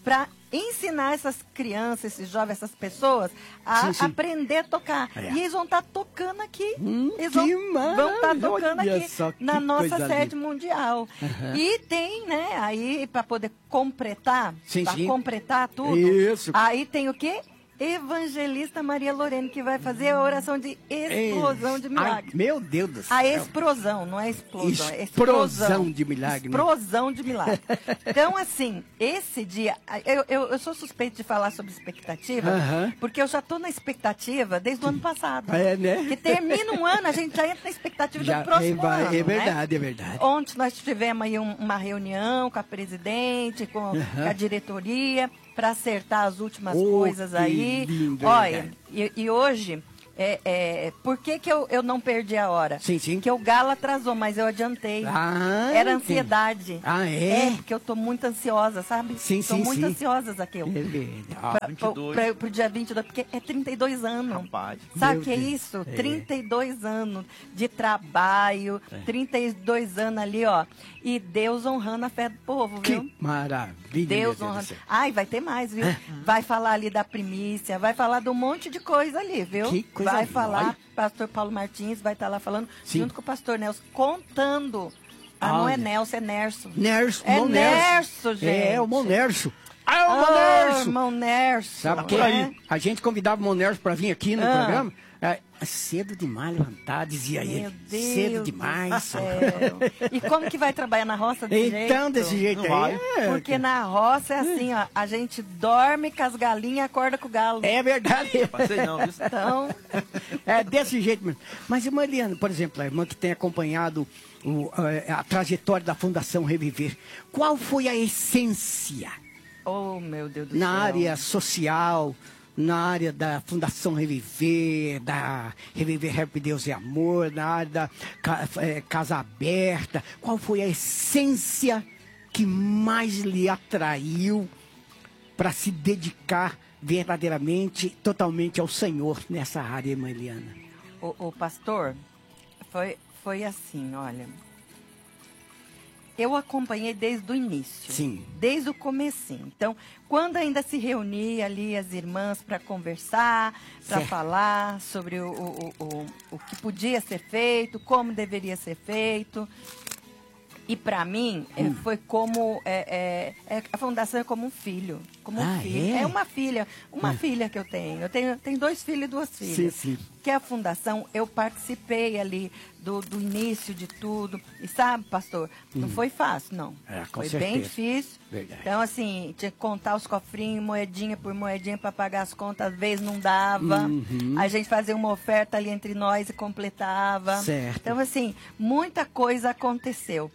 ensinar essas crianças, esses jovens, essas pessoas a Sim, sim. aprender a tocar. É. E eles vão estar tocando aqui. Hum, eles que vão vão estar maravilha, tocando olha aqui só que na nossa coisa sede linda. mundial. Aham. E tem, né, aí para poder completar, Sim, para sim. completar tudo. Isso. Aí tem o quê? Evangelista Maria Lorene, que vai fazer a oração de explosão de milagre. Ai, meu Deus do céu. A explosão, não é explosão, é Explosão explosão de milagre, né? Explosão de milagre. Então, assim, esse dia, eu, eu, eu sou suspeito de falar sobre expectativa, Aham. porque eu já estou na expectativa desde o ano passado. É, né? Que termina um ano, a gente já entra na expectativa Já, do próximo é, vai- ano. é verdade, né? é verdade. Ontem nós tivemos aí um- uma reunião com a presidente, com, Aham. com a diretoria, para acertar as últimas Oh, coisas que aí. lindo, é Olha, verdade. e, e hoje, é, é, por que, que eu, eu não perdi a hora? Sim, sim. Porque o galo atrasou, mas eu adiantei. Ah, Era entendi. ansiedade. Ah, é? É, porque eu tô muito ansiosa, sabe? Sim, tô sim, muito sim. ansiosa, Zaqueu. É verdade. Pra, vinte e pra, dois. pra, pro dia vinte e dois, porque é trinta e dois anos. Rapaz. Sabe Meu o que é Deus. isso? É. trinta e dois anos de trabalho, É. trinta e dois anos ali, ó. E Deus honrando a fé do povo, viu? Que maravilha, Deus meu Deus do honrando. céu. Ai, vai ter mais, viu? Vai falar ali da primícia, vai falar de um monte de coisa ali, viu? Que coisa vai linda. falar, Olha. pastor Paulo Martins vai estar lá falando, Sim. junto com o pastor Nelson, contando. Ah, não é Olha. Nelson, é Nerso. Nerso, É irmão Nerso, gente. É, o irmão Nerso. Ah, o irmão Ah, Nerso. irmão Nerso. Sabe Por que aí. a gente convidava o irmão Nerso para vir aqui no Ah. programa? É, cedo demais levantar, dizia Meu ele. Deus Cedo do demais. céu. E como que vai trabalhar na roça desse jeito? Então, desse jeito Não aí. vai. é- Porque na roça é assim, ó, a gente dorme com as galinhas e acorda com o galo. É verdade. Passei não, viu? Então, É desse jeito mesmo. Mas, irmã Eliana, por exemplo, a irmã que tem acompanhado o, a, a trajetória da Fundação Reviver, qual foi a essência oh meu Deus do na céu. área social, na área da Fundação Reviver, da Reviver Rap Deus e Amor, na área da ca- eh, Casa Aberta? Qual foi a essência que mais lhe atraiu para se dedicar verdadeiramente, totalmente ao Senhor nessa área, irmã Eliana? O, o pastor, foi, foi assim, olha. Eu acompanhei desde o início. Sim. Desde o comecinho. Então, quando ainda se reunia ali as irmãs para conversar, para Certo. falar sobre o, o, o, o que podia ser feito, como deveria ser feito. E para mim, é, Hum. foi como... É, é, é- a fundação é como um filho. Como um Ah, filho. é? É uma filha. Uma É. filha que eu tenho. Eu tenho, tenho dois filhos e duas filhas. Sim, sim. Que a fundação, eu participei ali do, do início de tudo. E sabe, pastor, não foi fácil, não. É, com foi certeza. bem difícil. Verdade. Então, assim, tinha que contar os cofrinhos, moedinha por moedinha, para pagar as contas. Às vezes não dava. Uhum. A gente fazia uma oferta ali entre nós e completava. Certo. Então, assim, muita coisa aconteceu.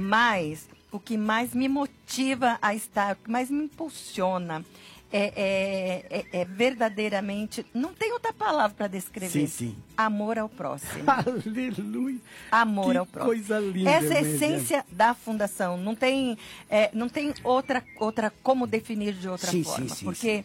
Mas o que mais me motiva a estar, o que mais me impulsiona é, é, é- é verdadeiramente, não tem outra palavra para descrever. Sim, sim. Amor ao próximo. Aleluia. Amor Que ao próximo. coisa linda, Essa é a irmã essência da fundação. Não tem, é, não tem outra, outra como definir de outra Sim, forma. sim, sim, porque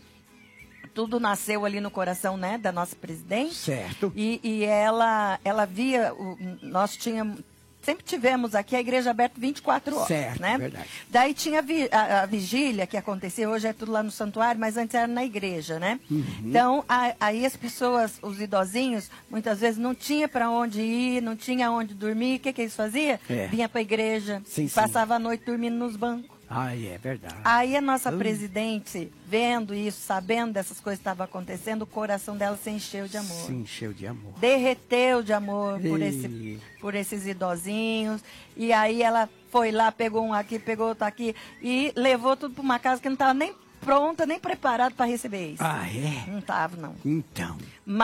tudo nasceu ali no coração, né, da nossa presidente. Certo. E, e ela, ela via, o- nós tínhamos, sempre tivemos aqui a igreja aberta vinte e quatro horas, Certo, né? verdade. Daí tinha a, vi- a- a vigília que acontecia, hoje é tudo lá no santuário, mas antes era na igreja, né? Uhum. Então, a- aí as pessoas, os idosinhos, muitas vezes não tinha para onde ir, não tinha onde dormir, o que que eles faziam? É. Vinha para a igreja, Sim, sim. passava a noite dormindo nos bancos. Ai, é verdade. Aí a nossa Hum. presidente, vendo isso, sabendo dessas coisas que estavam acontecendo, o coração dela se encheu de amor. Se encheu de amor. Derreteu de amor por, Ei. esse, por esses idosinhos. E aí ela foi lá, pegou um aqui, pegou outro aqui e levou tudo para uma casa que não estava nem pronta, nem preparada para receber isso. Ah, é? Não estava, não. Então.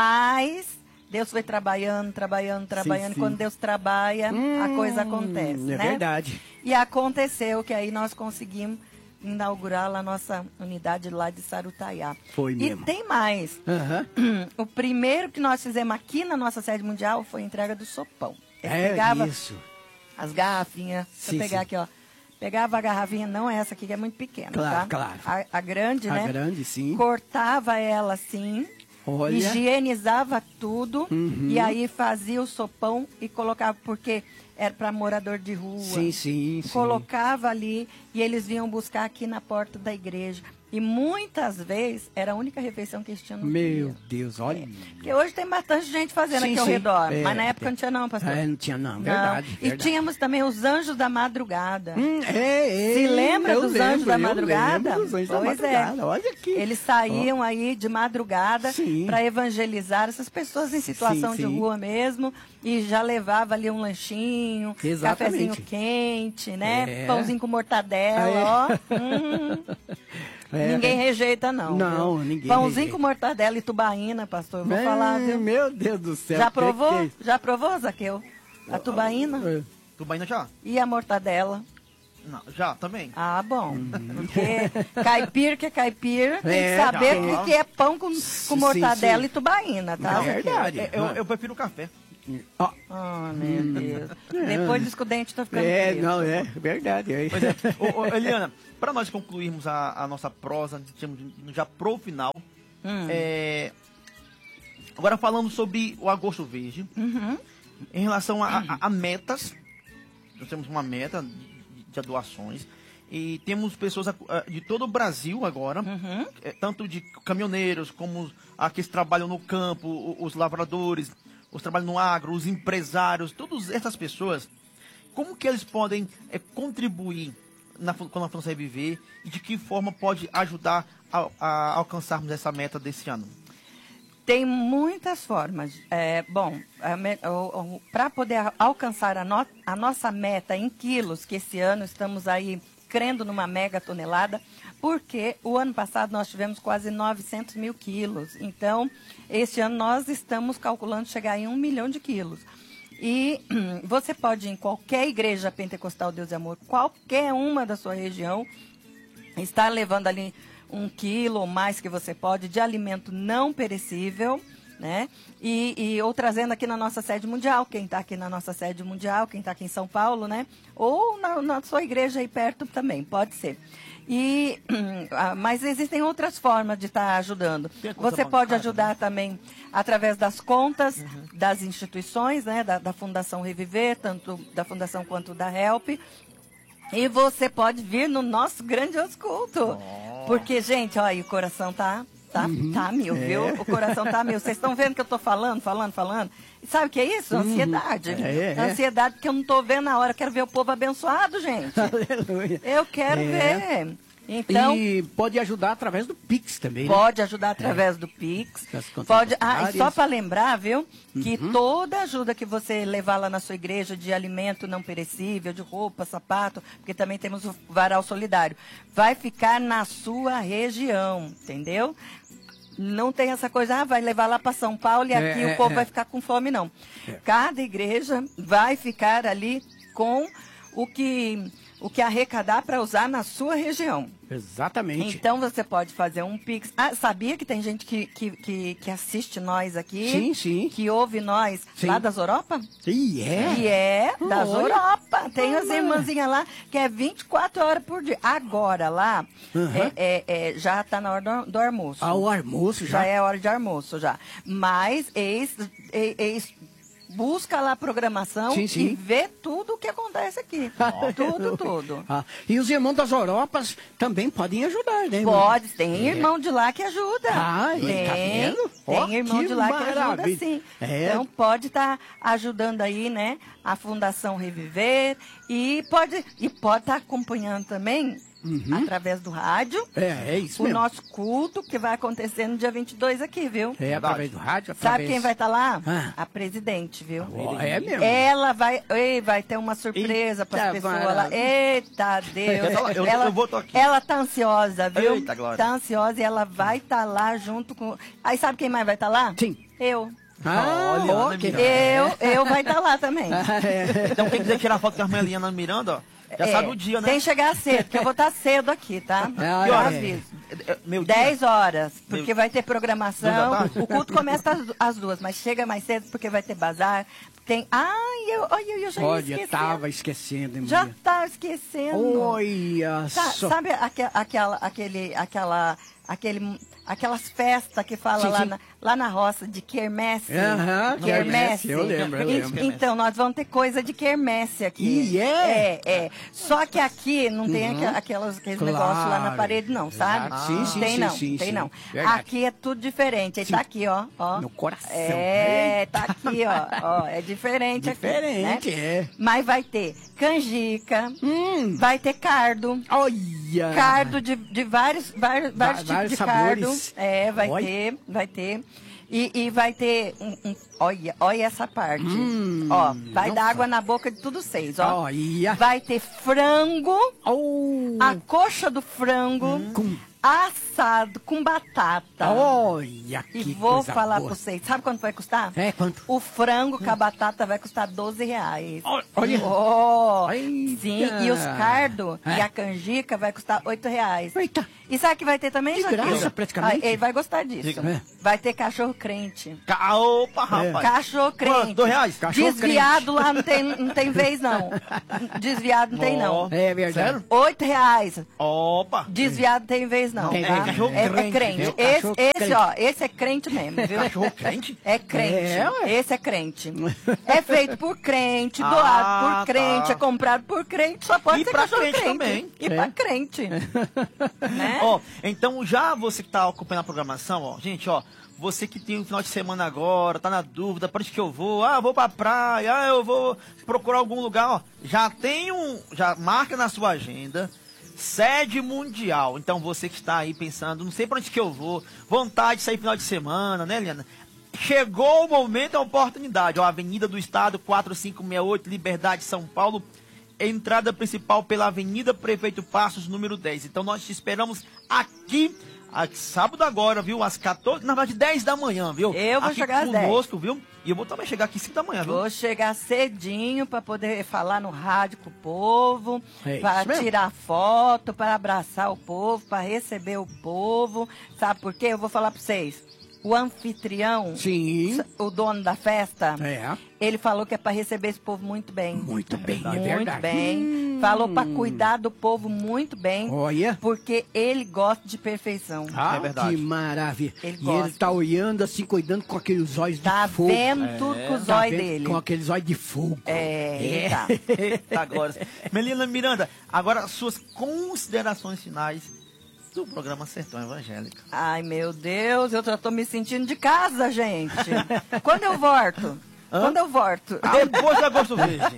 Mas Deus foi trabalhando, trabalhando, trabalhando. Sim, E sim. quando Deus trabalha, a coisa acontece, É né? verdade. E aconteceu que aí nós conseguimos inaugurar lá a nossa unidade lá de Sarutaiá. Foi E mesmo. tem mais. Aham. O primeiro que nós fizemos aqui na nossa sede mundial foi a entrega do sopão. Ele É pegava isso. as garrafinhas. Deixa Sim, eu pegar sim. aqui, ó. Pegava a garrafinha, não essa aqui, que é muito pequena, Claro, tá? claro. A, a grande, A né? grande, sim. Cortava ela assim. Olha. Higienizava tudo. Uhum. E aí fazia o sopão e colocava, porque era para morador de rua. Sim, sim, sim. Colocava ali e eles vinham buscar aqui na porta da igreja. E muitas vezes era a única refeição que eles tinham no Meu dia. Deus, olha. Porque hoje tem bastante gente fazendo Sim, aqui ao sim. redor. É, mas na época tem. não tinha não, pastor. É, não tinha não, verdade. E verdade. tínhamos também os anjos da madrugada. Hum, é, é, Se lembra eu dos lembro, anjos da eu madrugada? lembro dos anjos da Pois madrugada, é. olha aqui. Eles saíam aí de madrugada Sim. para evangelizar essas pessoas em situação Sim, de sim. rua mesmo e já levava ali um lanchinho, Exatamente. cafezinho quente, né? É. Pãozinho com mortadela, ó. Hum. É. Ninguém rejeita não. Não, viu? ninguém Pãozinho rejeita. com mortadela e tubaína, pastor, eu vou É, falar, viu? Meu Deus do céu. Já que provou? que é isso? Já provou, Zaqueu? A tubaína É. Tubaína já? e a mortadela? Não, já, também. Ah, bom. Porque caipira que é caipira, tem É, que saber já. o que, que é pão com, com Sim, mortadela sim. e tubaína, tá? É verdade. É, Eu, eu prefiro o café. Ó, Oh, meu Deus. Depois disso que o dente tá ficando é, preto. não, é verdade. É. Pois é. Ô, ô, Eliana, para nós concluirmos a, a nossa prosa, temos já pro final, Hum. é, agora falando sobre o Agosto Verde, Uhum. em relação a, a- a metas, nós temos uma meta de, de doações e temos pessoas a- a- de todo o Brasil agora, Uhum. é, tanto de caminhoneiros como aqueles que trabalham no campo, o- os lavradores, os que trabalham no agro, os empresários, todas essas pessoas, como que eles podem é, contribuir na, fu- com a Fundação Reviver e de que forma pode ajudar a, a alcançarmos essa meta desse ano? Tem muitas formas. É, bom, para poder a- alcançar a, no- a nossa meta em quilos, que esse ano estamos aí crendo numa mega tonelada, porque o ano passado nós tivemos quase novecentos mil quilos. Então, este ano nós estamos calculando chegar em um milhão de quilos. E você pode ir em qualquer igreja pentecostal Deus e Amor, qualquer uma da sua região, estar levando ali um quilo ou mais que você pode de alimento não perecível, né? E, e ou trazendo aqui na nossa sede mundial, quem está aqui na nossa sede mundial, quem está aqui em São Paulo, né? Ou na, na sua igreja aí perto também, pode ser. E, ah, mas existem outras formas de estar ajudando. Tem a conta Você pode bancária, ajudar também através das contas das instituições, né? Da, da Fundação Reviver, tanto da Fundação quanto da Help. E você pode vir no nosso grandioso culto. Porque, gente, olha, o coração tá, tá, tá mil, viu? O coração tá mil. Vocês estão vendo que eu tô falando, falando, falando? E sabe o que é isso? Ansiedade. É, é. Ansiedade, porque eu não tô vendo a hora. Eu quero ver o povo abençoado, gente. Aleluia. Eu quero É. ver. Então, E pode ajudar através do Pix também, né? pode ajudar através do Pix. Das contas Pode, ah, e bancárias. só para lembrar, viu, que Uhum. toda ajuda que você levar lá na sua igreja de alimento não perecível, de roupa, sapato, porque também temos o varal solidário, vai ficar na sua região, entendeu? Não tem essa coisa, ah, vai levar lá para São Paulo e É, aqui é, o povo é. vai ficar com fome, não. É. Cada igreja vai ficar ali com o que, o que arrecadar para usar na sua região. Exatamente. Então você pode fazer um Pix. Ah, sabia que tem gente que, que, que, que assiste nós aqui? Sim, sim. Que ouve nós Sim. lá das Europa? E é? E é, das Olha. Europa. Tem as Olha. irmãzinhas lá que é vinte e quatro horas por dia. Agora lá, Uhum. é, é, é, já está na hora do, do almoço. Ah, o almoço já? Já é hora de almoço, já. Mas ex, ex, ex- busca lá a programação Sim, sim. e vê tudo o que acontece aqui. Tudo, tudo. Ah, e os irmãos das Europas também podem ajudar, né? irmão? Pode, tem irmão de lá que ajuda. Ah, e tem, tá vendo? tem Ó, irmão que de lá que ajuda, maravilha. sim. É. Então pode estar ajudando aí, né, a Fundação Reviver e pode e pode estar acompanhando também através do rádio. É, é isso o mesmo. nosso culto que vai acontecer no dia vinte e dois aqui, viu? É, através do rádio, através... Sabe quem vai estar lá? Ah. A presidente, viu? Ó, é mesmo? Ela vai, ei, vai ter uma surpresa para as Eita, pessoas lá. maravilha. Eita, Deus. Eu- eu- ela, eu vou tô aqui. ela tá ansiosa, viu? Eita, Glória. Tá ansiosa e ela vai estar lá junto com... Aí sabe quem mais vai estar lá? Sim. Eu. Ah, Olha, ó, Ana que- Miranda. Eu, eu vai estar lá também. Então quem quiser tirar foto com a irmã Eliana Miranda, ó, já É, sabe o dia, né? Tem que chegar cedo, porque eu vou estar cedo aqui, tá? Ah, eu é. aviso. É, é, Meu dia. dez horas, porque Meu- vai ter Duas programação. da tarde? O culto começa às, às duas, mas chega mais cedo porque vai ter bazar. Tem. Ai, eu, olha, eu já ia Olha, esquecendo. tava esquecendo, hein, Já mulher? tá esquecendo. Olha Sa- só. Sabe aque- aquela, aquele, aquela, aquele, aquelas festas que fala Sim, lá sim. na, lá na roça de quermesse. Aham, quermesse. eu lembro, eu E- lembro. Então, nós vamos ter coisa de quermesse aqui. E é? É, é. Só que aqui não tem Uhum. aqua- aquelas, aqueles Claro. negócios lá na parede, não, sabe? Exato. Sim, sim, tem sim, não, sim, tem sim. não. Verdade. Aqui é tudo diferente. Aí Sim. tá aqui, ó. ó. No coração. É, tá aqui, ó. ó é diferente, Diferente, aqui, né? é. Mas vai ter canjica, Hum. vai ter cardo. Olha! Cardo de, de vários, vários, vários tipos vários de sabores. cardo. É, vai Olha. ter, vai ter. E, e vai ter um, um- olha, olha essa parte. Hum, ó, vai não dar fa- água na boca de todos vocês, ó. Olha. Vai ter frango, Oh. a coxa do frango, Com- assado com batata. Olha E que vou coisa falar boa. pra vocês, sabe quanto vai custar? É, quanto? O frango com a batata vai custar doze reais. Olha. Oh, Eita. sim, e os cardos É. e a canjica vai custar oito reais. Eita. E sabe o que vai ter também, De Joaquim? graça, praticamente. Ah, ele vai gostar disso. Diga. É. Vai ter cachorro crente. Ca- Opa, rapaz. Cachorro crente. Quanto? Dois reais? Cachorro Desviado lá não tem, não tem vez, não. Desviado não tem, não. Ó. É verdade. Sério? Oito reais. Opa. Desviado não tem vez, não. Tem tá? vez, cachorro é, é crente, crente. viu? Esse, Cachorro esse crente. ó, esse é crente mesmo, viu? Cachorro crente? É crente. É, ué. Esse é crente. É feito por crente, Ah, doado por crente, tá. é comprado por crente, só pode E ser pra cachorro crente crente. também. E É. pra crente. né? Ó, então já você que tá acompanhando a programação, ó, gente, ó, você que tem um final de semana agora, tá na dúvida, para onde que eu vou? Ah, eu vou pra praia, ah, eu vou procurar algum lugar, ó, já tem um, já marca na sua agenda, sede mundial. Então você que está aí pensando, não sei para onde que eu vou, vontade de sair final de semana, né, Liana? Chegou o momento, a oportunidade, ó, Avenida do Estado, quatro cinco seis oito, Liberdade, São Paulo, entrada principal pela Avenida Prefeito Passos, número dez. Então nós te esperamos aqui, a- sábado agora, viu? Às quatorze, na verdade dez da manhã, viu? Eu vou aqui chegar às dez. conosco, viu? E eu vou também chegar aqui cinco da manhã, viu? Vou chegar cedinho para poder falar no rádio com o povo, É isso para mesmo. tirar foto, para abraçar o povo, para receber o povo. Sabe por quê? Eu vou falar para vocês. O anfitrião, Sim. o dono da festa, É. ele falou que é para receber esse povo muito bem. Muito bem, é Muito verdade. bem. Hum. Falou para cuidar do povo muito bem. Olha. Porque ele gosta de perfeição. Ah, É verdade. que maravilha. Ele e gosta. ele tá olhando assim, cuidando com aqueles olhos Tá de fogo. vendo tudo com os Tá olhos vendo? dele. Com aqueles olhos de fogo. É, tá. Eita, agora. Melina Miranda, agora suas considerações finais do programa Sertão Evangélico. Ai, meu Deus, eu já tô me sentindo de casa, gente. Quando eu volto? Quando eu volto? Depois do Agosto Verde.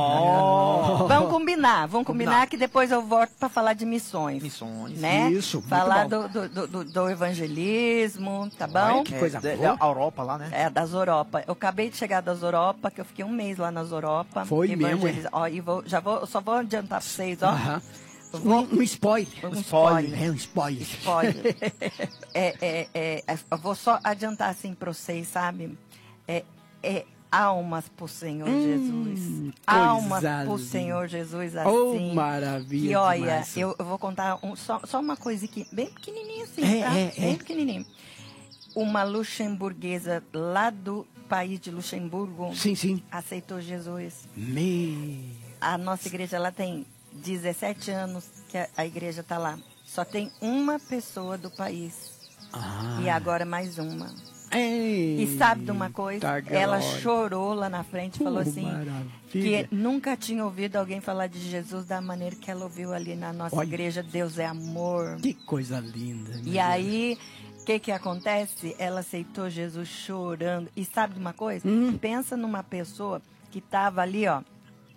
Oh. Vamos combinar, vamos combinar que depois eu volto para falar de missões. Missões. Né? Isso, muito Falar bom. do, do, do, do evangelismo, tá bom? Olha que coisa é, boa. A Europa lá, né? É, das Europa. Eu acabei de chegar das Europa, que eu fiquei um mês lá nas Europa. Foi mesmo, Evangeliza- Ó, e vou, já vou, eu só vou adiantar para vocês, ó. Aham. Eu vou- Um, um spoiler. Um spoiler. É um spoiler. Spoiler. é, é, é, é, eu vou só adiantar assim para vocês, sabe? É, é almas pro Senhor Jesus. Almas pro linda. Senhor Jesus Oh, assim. maravilha que olha, demais. eu, eu vou contar um- só, só uma coisa aqui, bem pequenininha assim, É, tá? é, bem é. pequenininho. Uma luxemburguesa lá do país de Luxemburgo Sim, sim. aceitou Jesus. Me... A nossa igreja lá tem dezessete anos que a, a igreja está lá. Só tem uma pessoa do país. Ah. E agora mais uma. Ei, E sabe de uma coisa? tá Ela glória. chorou lá na frente e falou Oh, assim maravilha. que nunca tinha ouvido alguém falar de Jesus da maneira que ela ouviu ali na nossa Olha. igreja. Deus é amor. Que coisa linda. meu E Deus. aí, o que que acontece? Ela aceitou Jesus chorando. E sabe de uma coisa? Hum. Pensa numa pessoa que estava ali, ó,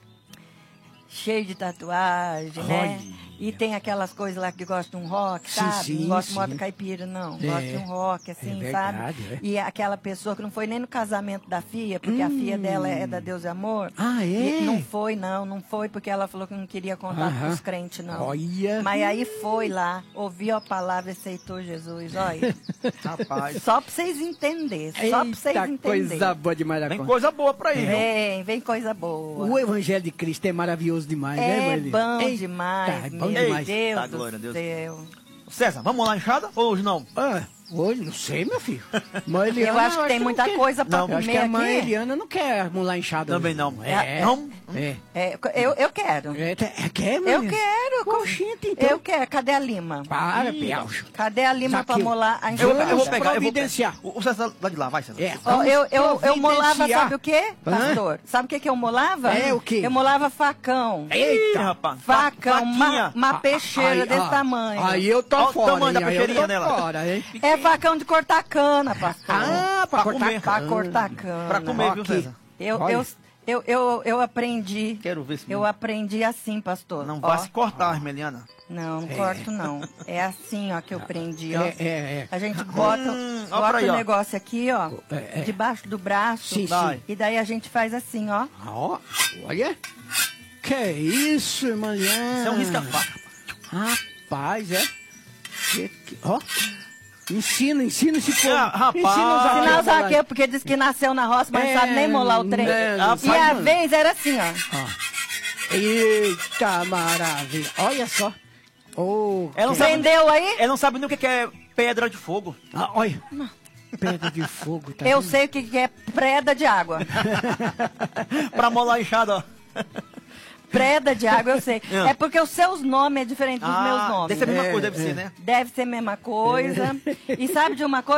cheio de tatuagem, né? Olha. E tem aquelas coisas lá que gostam de um rock, Sim, sabe? sim, não gosta de sim. moto caipira, não. É. Gosta de um rock, assim, É sabe? verdade, é. E aquela pessoa que não foi nem no casamento da filha, porque a filha dela é da Deus e Amor. Ah, é? E não foi, não. Não foi porque ela falou que não queria contar Aham. pros crentes, não. Olha. Mas aí foi lá, ouviu a palavra e aceitou Jesus. Olha, Rapaz. só pra vocês entenderem. Só pra vocês Eita, entenderem. coisa boa demais da Tem conta. coisa boa pra ir, viu? Vem, vem coisa boa. O Evangelho de Cristo é maravilhoso demais, né, É Marli? bom Eita, demais, é bom meu demais. Deus Tá, do glória a Deus. céu. César, vamos lá, enxada ou hoje não? Ah, Oi, não sei, meu filho. Mãe Eliana, Eu acho que tem não muita quer. coisa pra Não, eu acho que comer a mãe aqui. Eliana não quer mula inchada. Também não. É. Não? É. É, eu, eu quero. É, é, quer, mãe? Eu quero. Oxente, então. Eu quero. Cadê a lima? Para, Piaucho. Cadê a lima pra Aqui. molar a Eu, eu enxada? vou pegar, eu vou providenciar. pegar. O, o César lá de lá, vai, César. É, Ó, vamos eu, eu, eu molava, providenciar. sabe o quê, pastor? Sabe o que, que eu molava? É, o quê? Eu molava facão. Ih, Eita. rapaz. Facão, Faquinha. uma, uma peixeira Aí, desse ó, tamanho. Aí eu tô Olha o fora, tamanho da hein? Aí eu peixeirinha tô dela. fora, hein? É facão de cortar cana, pastor. Ah, pra, Pra cortar comer. Pra cana. cortar cana. Pra comer, viu, Aqui. César? Eu, Olha. eu, eu, eu, eu aprendi. Quero ver se Eu aprendi assim, pastor. não Ó, vai se cortar, Armeliana. Não, não corto não. É assim, ó, que eu aprendi, ó. É, é, é. A gente bota, Hum, ó bota pra aí, o ó. negócio aqui, ó, É, é. debaixo do braço. Sim, sim. E daí a gente faz assim, ó. Ó, olha. Que isso, irmã Liana? Isso é um risca-faca. Rapaz, é. Que, que, ó. Ensina, ensina esse povo. Ah, rapaz. Ensina os Sinal amigos. Zaqueu, porque diz que nasceu na roça, mas É, não sabe nem molar o trem. né, não E sabe a não. vez era assim, ó. Eita, maravilha. Olha só. Oh, Ela não que- sabe- Entendeu aí? Ela não sabe nem o que que é pedra de fogo. Ah, olha. Pedra de fogo. Tá Eu vendo? sei o que que é preda de água. Pra molar a enxada, ó. Preda de água, eu sei. Ah. É porque os seus nomes é diferente dos meus nomes. Deve ser a mesma É, coisa, deve é. ser, né? Deve ser a mesma coisa. E sabe de uma coisa?